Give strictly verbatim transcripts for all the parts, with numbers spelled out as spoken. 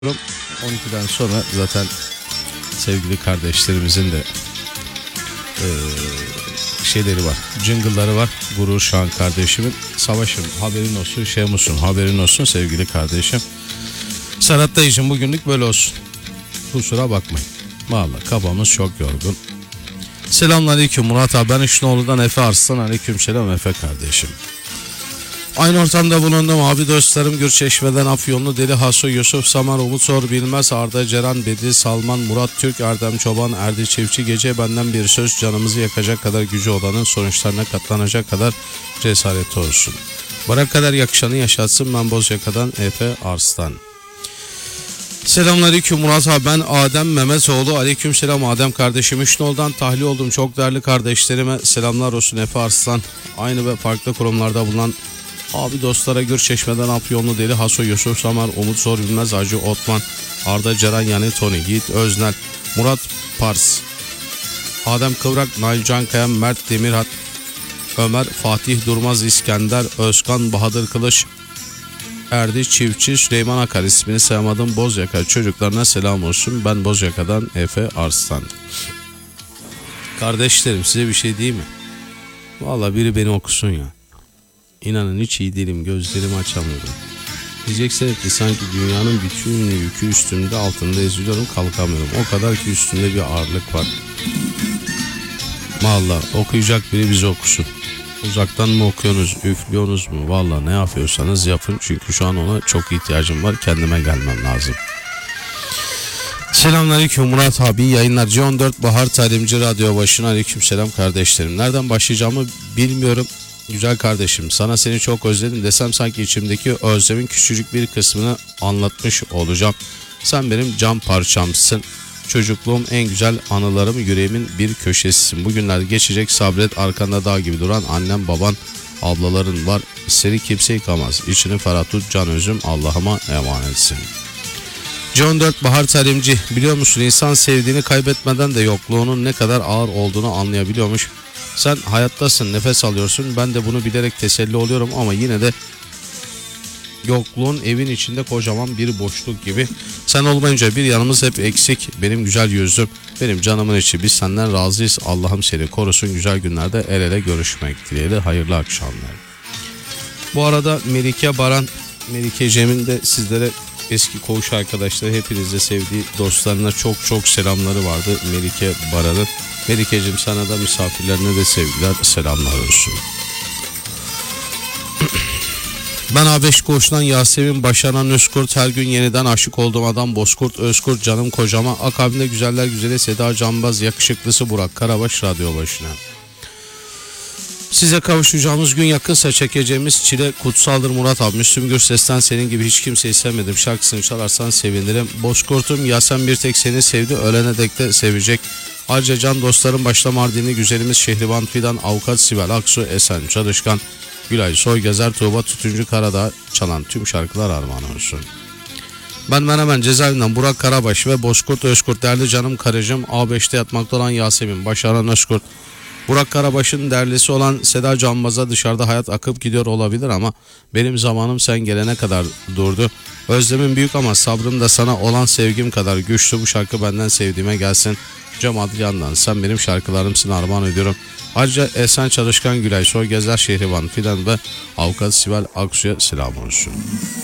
on ikiden sonra zaten sevgili kardeşlerimizin de e, şeyleri var, jingle'ları var. Gurur Şahan kardeşimin. Savaşım haberin olsun, şey musun haberin olsun sevgili kardeşim. Serhat dayıcım bugünlük böyle olsun. Kusura bakmayın. Vallahi kafamız çok yorgun. Selamünaleyküm Murat abi, ben Işnoğlu'dan Efe Arslan. Aleyküm selam Efe kardeşim. Aynı ortamda bulundum abi dostlarım. Gürçeşme'den Afyonlu Deli Haso, Yusuf Samar, Umut Sor Bilmez, Arda Ceren, Bedi Salman, Murat Türk, Erdem Çoban, Erdi Çiftçi, gece benden bir söz, canımızı yakacak kadar gücü olanın sonuçlarına katlanacak kadar cesareti olsun. Bana kadar yakışanı yaşatsın, ben Bozyaka'dan Efe Arslan. Selamünaleyküm Murat abi, ben Adem Mehmetoğlu. Aleyküm selam Adem kardeşim. Işnoğlu'dan tahliye oldum. Çok değerli kardeşlerime selamlar olsun Efe Arslan. Aynı ve farklı kurumlarda bulunan abi dostlara Gürçeşme'den Afyonlu Deli Haso, Yusuf Samar, Umut Zor Bilmez, Hacı Otman, Arda Ceren yani Tony, Yiğit Öznel, Murat Pars, Adem Kıvrak, Nail Cankaya, Mert Demirhat, Ömer, Fatih Durmaz, İskender, Özkan, Bahadır Kılıç, Erdi Çiftçi, Süleyman Akar, ismini sayamadım, Bozyaka çocuklarına selam olsun. Ben Bozyaka'dan Efe Arslan. Kardeşlerim, size bir şey diyeyim mi? Vallahi biri beni okusun ya. İnanın hiç iyi değilim, gözlerimi açamıyorum. Diyeceksiniz ki sanki dünyanın bütün yükü üstümde, altında eziliyorum, kalkamıyorum. O kadar ki üstünde bir ağırlık var. Vallahi okuyacak biri bizi okusun. Uzaktan mı okuyorsunuz, üflüyorsunuz mu? Vallahi ne yapıyorsanız yapın, çünkü şu an ona çok ihtiyacım var. Kendime gelmem lazım. Selamünaleyküm Murat abi, yayınlar. C on dört Bahar Talimci Radyo başına aleykümselam kardeşlerim. Nereden başlayacağımı bilmiyorum. Güzel kardeşim, sana seni çok özledim desem sanki içimdeki özlemin küçücük bir kısmını anlatmış olacağım. Sen benim can parçamsın. Çocukluğum, en güzel anılarım, yüreğimin bir köşesisin. Bugünler geçecek, sabret, arkanda dağ gibi duran annem, baban, ablaların var. Seni kimse yıkamaz. İçini ferah tut, can özüm, Allah'ıma emanetsin. C on dört Bahar Talimci, biliyor musun, insan sevdiğini kaybetmeden de yokluğunun ne kadar ağır olduğunu anlayabiliyormuş. Sen hayattasın, nefes alıyorsun, ben de bunu bilerek teselli oluyorum ama yine de yokluğun evin içinde kocaman bir boşluk gibi. Sen olmayınca bir yanımız hep eksik. Benim güzel yüzüm, benim canımın içi, biz senden razıyız. Allah'ım seni korusun. Güzel günlerde el ele görüşmek dileğiyle. Hayırlı akşamlar. Bu arada Melike Baran, Melike Cem'in de sizlere, eski koğuş arkadaşları, hepinizde sevdiği dostlarına çok çok selamları vardı Melike Baran'ın. Melike'cim, sana da misafirlerine de sevgiler, selamlar olsun. Ben A beş koğuştan Yasemin Başaran Özkurt, her gün yeniden aşık olduğum adam Bozkurt Özkurt, canım kocama, akabinde güzeller güzeli Seda Canbaz, yakışıklısı Burak Karabaş radyo başına. Size kavuşacağımız gün yakınsa çekeceğimiz çile kutsaldır Murat abi. Müslüm Gürses'ten senin gibi hiç kimseyi sevmedim şarkısını çalarsan sevinirim. Bozkurt'um, ya sen bir tek seni sevdi, ölene dek de sevecek. Ayrıca can dostlarım başta Mardinli güzelimiz Şehriban Fidan, Avukat Sibel Aksu, Esen Çalışkan, Gülay Soygezer, Tuğba Tütüncü Karadağ çalan tüm şarkılar armağan olsun. Ben Menemen cezaevinden Burak Karabaş ve Bozkurt Özkurt, değerli canım karıcığım, A beşte yatmakta olan Yasemin Başaran Özkurt, Burak Karabaş'ın değerlisi olan Seda Canbaz'a dışarıda hayat akıp gidiyor olabilir ama benim zamanım sen gelene kadar durdu. Özlemim büyük ama sabrım da sana olan sevgim kadar güçlü. Bu şarkı benden sevdiğime gelsin. Cem Adrian'dan sen benim şarkılarımsın, armağan ediyorum. Ayrıca Esen Çalışkan, Gülay Soygezer, Şehriban Fidan ve Avukat Sibel Aksu'ya selam olsun.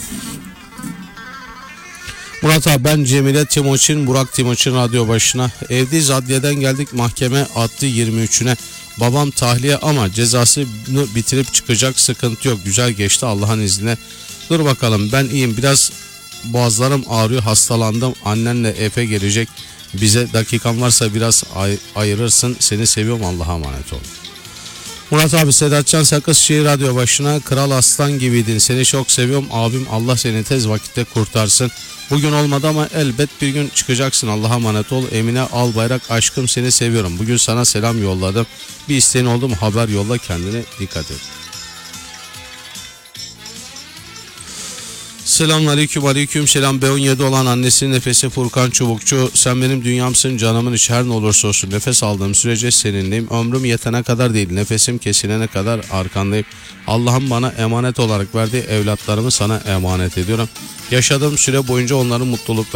Murat abi, ben Cemile Timoçin, Burak Timoçin radyo başına. Evdeyiz, adliyeden geldik, mahkeme attı yirmi üçüne. Babam tahliye ama cezasını bitirip çıkacak, sıkıntı yok, güzel geçti Allah'ın izniyle. Dur bakalım, ben iyiyim, biraz boğazlarım ağrıyor, hastalandım. Annenle Efe gelecek, bize dakikan varsa biraz ay- ayırırsın, seni seviyorum, Allah'a emanet ol. Murat abi, Sedatcan Sakızşehir radyo başına. Kral aslan gibiydin, seni çok seviyorum abim, Allah seni tez vakitte kurtarsın. Bugün olmadı ama elbet bir gün çıkacaksın, Allah'a emanet ol. Emine Albayrak, aşkım seni seviyorum, bugün sana selam yolladım, bir isteğin oldu mu haber yolla, kendine dikkat et. Selamünaleyküm, aleyküm selam. B on yedi olan annesinin nefesi Furkan Çubukçu. Sen benim dünyamsın, canımın içi, her ne olursa olsun. Nefes aldığım sürece seninleyim. Ömrüm yetene kadar değil, nefesim kesilene kadar arkandayım. Allah'ım bana emanet olarak verdiği evlatlarımı sana emanet ediyorum. Yaşadığım süre boyunca onların mutluluklarını